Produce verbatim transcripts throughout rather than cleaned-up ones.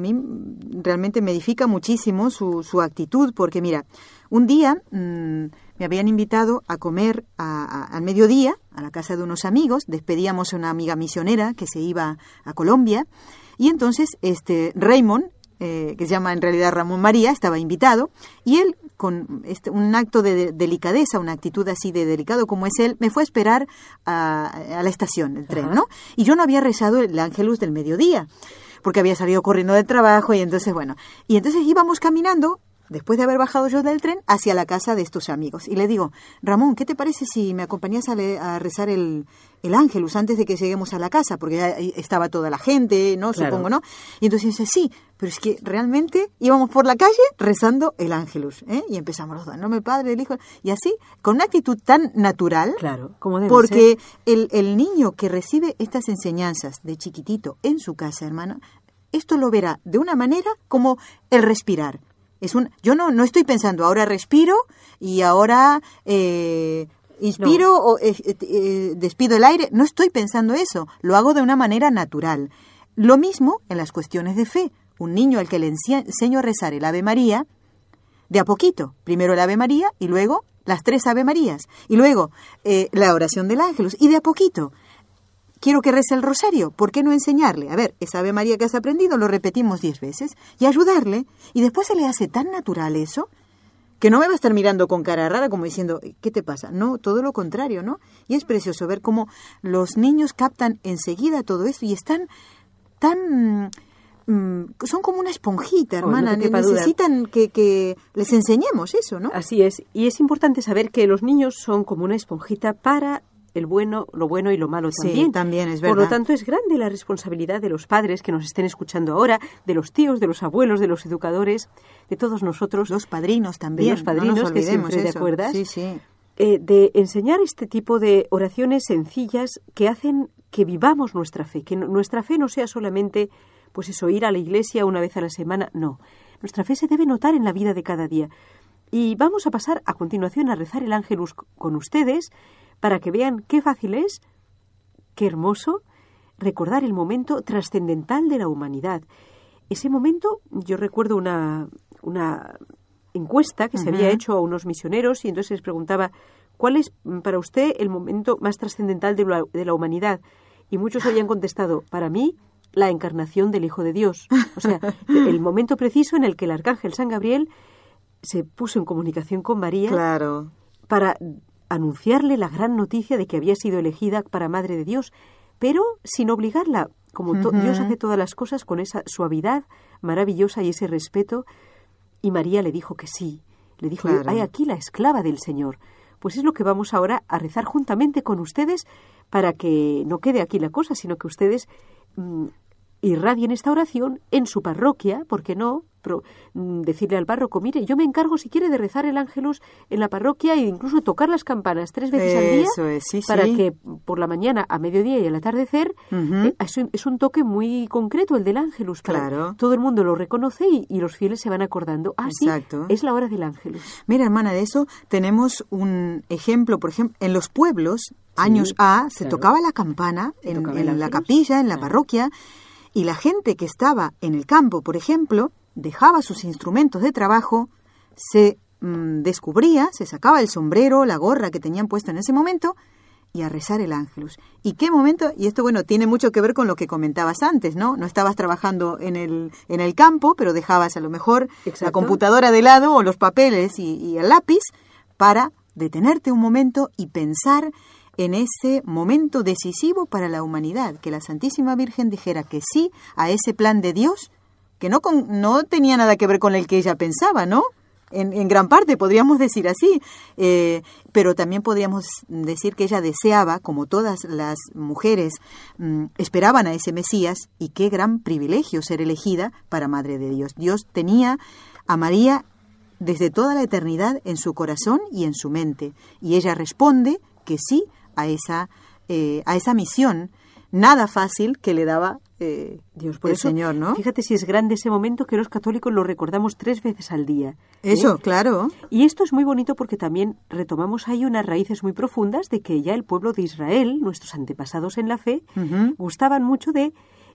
mí realmente me edifica muchísimo su, su actitud, porque mira, un día mmm, me habían invitado a comer a, a, al mediodía a la casa de unos amigos, despedíamos a una amiga misionera que se iba a Colombia, y entonces este Raymond, eh, que se llama en realidad Ramón María, estaba invitado, y él, con este, un acto de, de delicadeza, una actitud así de delicado como es él, me fue a esperar a, a la estación, el tren, ¿no? Y yo no había rezado el Ángelus del mediodía, porque había salido corriendo del trabajo, y entonces, bueno, y entonces íbamos caminando, después de haber bajado yo del tren, hacia la casa de estos amigos. Y le digo, Ramón, ¿qué te parece si me acompañas a, le, a rezar el, el Ángelus antes de que lleguemos a la casa? Porque ya estaba toda la gente, ¿no? Claro. Supongo, ¿no? Y entonces dice, sí, pero es que realmente íbamos por la calle rezando el Ángelus, ¿eh? Y empezamos los dos, ¿no? Mi padre, el hijo, y así, con una actitud tan natural. Claro, como debe porque ser. El, el niño que recibe estas enseñanzas de chiquitito en su casa, hermano, esto lo verá de una manera como el respirar. Es un, yo no, no estoy pensando, ahora respiro y ahora eh, inspiro no. o eh, eh, despido el aire. No estoy pensando eso, lo hago de una manera natural. Lo mismo en las cuestiones de fe. Un niño al que le enseño a rezar el Ave María, de a poquito. Primero el Ave María y luego las tres Ave Marías. Y luego eh, la oración del Ángelus. Y de a poquito. Quiero que rece el rosario, ¿por qué no enseñarle? A ver, esa Ave María que has aprendido lo repetimos diez veces y ayudarle. Y después se le hace tan natural eso que no me va a estar mirando con cara rara como diciendo, ¿qué te pasa? No, todo lo contrario, ¿no? Y es precioso ver cómo los niños captan enseguida todo esto y están tan... Mmm, son como una esponjita, hermana. Oh, no necesitan que, que les enseñemos eso, ¿no? Así es. Y es importante saber que los niños son como una esponjita para... el bueno, lo bueno y lo malo también. Sí, también es verdad. Por lo tanto, es grande la responsabilidad de los padres que nos estén escuchando ahora, de los tíos, de los abuelos, de los educadores, de todos nosotros. Los padrinos también. De los padrinos, no nos que siempre, eso. ¿te acuerdas? Sí, sí. Eh, de enseñar este tipo de oraciones sencillas que hacen que vivamos nuestra fe, que no, nuestra fe no sea solamente, pues eso, ir a la iglesia una vez a la semana, no. Nuestra fe se debe notar en la vida de cada día. Y vamos a pasar a continuación a rezar el Ángelus con ustedes, para que vean qué fácil es, qué hermoso, recordar el momento trascendental de la humanidad. Ese momento, yo recuerdo una, una encuesta que uh-huh. se había hecho a unos misioneros y entonces les preguntaba, ¿cuál es para usted el momento más trascendental de la, de la humanidad? Y muchos habían contestado, para mí, la encarnación del Hijo de Dios. O sea, el momento preciso en el que el arcángel San Gabriel se puso en comunicación con María claro. para... anunciarle la gran noticia de que había sido elegida para Madre de Dios, pero sin obligarla, como to- uh-huh. Dios hace todas las cosas con esa suavidad maravillosa y ese respeto, y María le dijo que sí, le dijo, claro. hay aquí la esclava del Señor. Pues es lo que vamos ahora a rezar juntamente con ustedes para que no quede aquí la cosa, sino que ustedes mmm, irradien esta oración en su parroquia, ¿por qué no? Pro, mmm, decirle al párroco, mire, yo me encargo si quiere de rezar el Ángelus en la parroquia e incluso tocar las campanas tres veces al día Eso es, sí, para sí. que por la mañana, a mediodía y al atardecer uh-huh. eh, es, un, es un toque muy concreto el del Ángelus. Claro. Todo el mundo lo reconoce y, y los fieles se van acordando. Ah, Exacto. sí, es la hora del Ángelus. Mira, hermana, de eso tenemos un ejemplo, por ejemplo, en los pueblos, años sí, A, se claro. tocaba la campana en, tocaba en la capilla, en la claro. parroquia, y la gente que estaba en el campo, por ejemplo, dejaba sus instrumentos de trabajo, se mmm, descubría, se sacaba el sombrero, la gorra que tenían puesto en ese momento y a rezar el Ángelus. ¿Y qué momento? Y esto, bueno, tiene mucho que ver con lo que comentabas antes, ¿no? No estabas trabajando en el, en el campo, pero dejabas a lo mejor Exacto. la computadora de lado o los papeles y, y el lápiz para detenerte un momento y pensar en ese momento decisivo para la humanidad, que la Santísima Virgen dijera que sí a ese plan de Dios, que no, con, no tenía nada que ver con el que ella pensaba, ¿no? En, en gran parte podríamos decir así, eh, pero también podríamos decir que ella deseaba, como todas las mujeres, mmm, esperaban a ese Mesías, y qué gran privilegio ser elegida para Madre de Dios. Dios tenía a María desde toda la eternidad en su corazón y en su mente, y ella responde que sí a esa, eh, a esa misión nada fácil que le daba eh, Dios por el eso, Señor, ¿no? Fíjate si es grande ese momento que los católicos lo recordamos tres veces al día. Eso, ¿eh? claro. Y esto es muy bonito porque también retomamos ahí unas raíces muy profundas de que ya el pueblo de Israel, nuestros antepasados en la fe, uh-huh. gustaban mucho de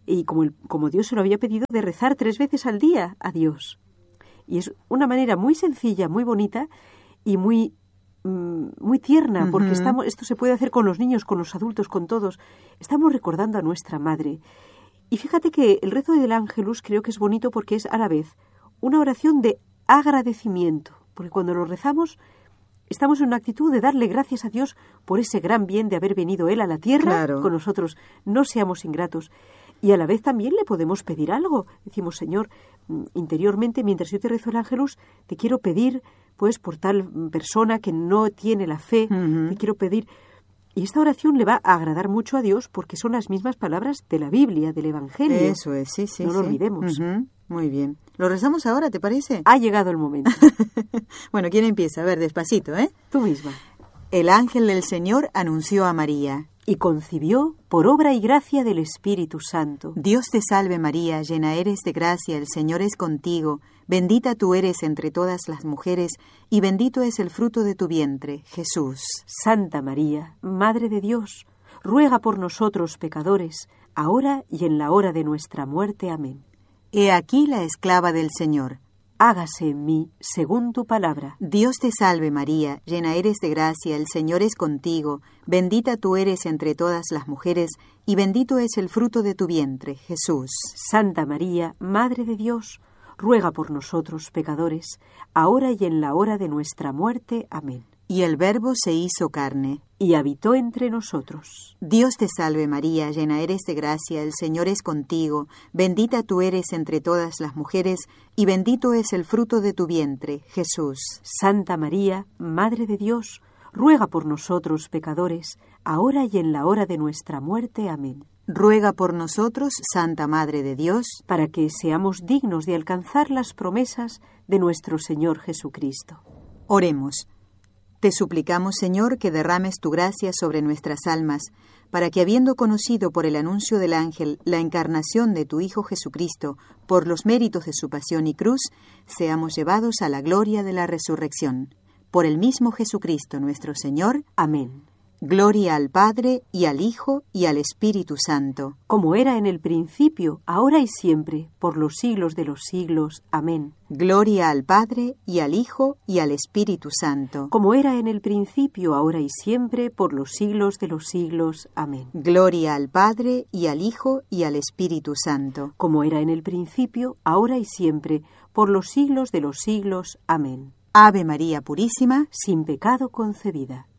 y como, el, como Dios se lo había pedido, de rezar tres veces al día a Dios. Y es una manera muy sencilla, muy bonita y muy, mm, muy tierna, uh-huh. porque estamos, esto se puede hacer con los niños, con los adultos, con todos. Estamos recordando a nuestra Madre. Y fíjate que el rezo del Ángelus creo que es bonito porque es a la vez una oración de agradecimiento, porque cuando lo rezamos estamos en una actitud de darle gracias a Dios por ese gran bien de haber venido Él a la tierra claro. con nosotros. No seamos ingratos. Y a la vez también le podemos pedir algo. Decimos, Señor, interiormente, mientras yo te rezo el Ángelus, te quiero pedir, pues, por tal persona que no tiene la fe, uh-huh. te quiero pedir. Y esta oración le va a agradar mucho a Dios porque son las mismas palabras de la Biblia, del Evangelio. Eso es, sí, sí. No lo sí. olvidemos. Uh-huh. Muy bien. ¿Lo rezamos ahora, te parece? Ha llegado el momento. Bueno, ¿quién empieza? A ver, despacito, ¿eh? Tú misma. El ángel del Señor anunció a María. Y concibió por obra y gracia del Espíritu Santo. Dios te salve María, llena eres de gracia, el Señor es contigo. Bendita tú eres entre todas las mujeres, y bendito es el fruto de tu vientre, Jesús. Santa María, Madre de Dios, ruega por nosotros pecadores, ahora y en la hora de nuestra muerte. Amén. He aquí la esclava del Señor. Hágase en mí según tu palabra. Dios te salve María, llena eres de gracia, el Señor es contigo. Bendita tú eres entre todas las mujeres, y bendito es el fruto de tu vientre, Jesús. Santa María, Madre de Dios, ruega por nosotros pecadores, ahora y en la hora de nuestra muerte. Amén. Y el Verbo se hizo carne. Y habitó entre nosotros. Dios te salve María, llena eres de gracia, el Señor es contigo. Bendita tú eres entre todas las mujeres, y bendito es el fruto de tu vientre, Jesús. Santa María, Madre de Dios, ruega por nosotros pecadores, ahora y en la hora de nuestra muerte. Amén. Ruega por nosotros, Santa Madre de Dios, para que seamos dignos de alcanzar las promesas de nuestro Señor Jesucristo. Oremos. Te suplicamos, Señor, que derrames tu gracia sobre nuestras almas, para que, habiendo conocido por el anuncio del ángel la encarnación de tu Hijo Jesucristo, por los méritos de su pasión y cruz, seamos llevados a la gloria de la resurrección. Por el mismo Jesucristo nuestro Señor. Amén. Gloria al Padre, y al Hijo, y al Espíritu Santo. Como era en el principio, ahora y siempre, por los siglos de los siglos. Amén. Gloria al Padre, y al Hijo, y al Espíritu Santo. Como era en el principio, ahora y siempre, por los siglos de los siglos. Amén. Gloria al Padre, y al Hijo, y al Espíritu Santo. Como era en el principio, ahora y siempre, por los siglos de los siglos. Amén. Ave María Purísima, sin pecado concebida.